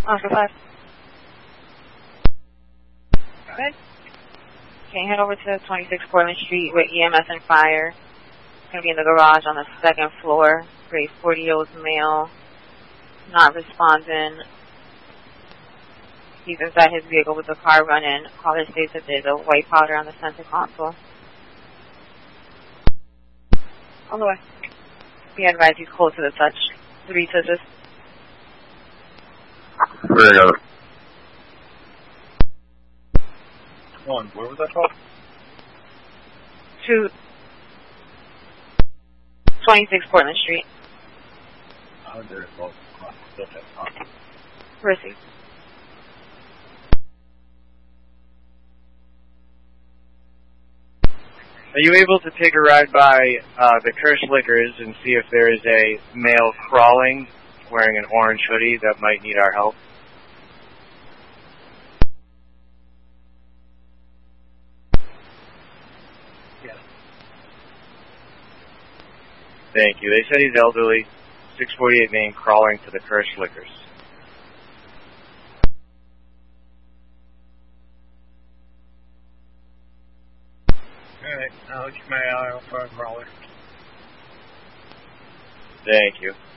Oscar 5. Good. Okay, head over to 26 Portland Street with EMS and fire. It's going to be in the garage on the second floor. Grade 40-year-old male. Not responding. He's inside his vehicle with the car running. Caller states that there's a white powder on the center console. On the way. Be advised he's close to the touch. 3 touches. Very good. 1, where was that called? 26 Portland Street. Very close. Receive. Are you able to take a ride by the Kirsch Liquors and see if there is a male crawling wearing an orange hoodie that might need our help? Yes. Thank you. They said he's elderly, 648 Main, crawling to the Kirsch Liquors. Alright, I'll keep my eye out for a crawler. Thank you.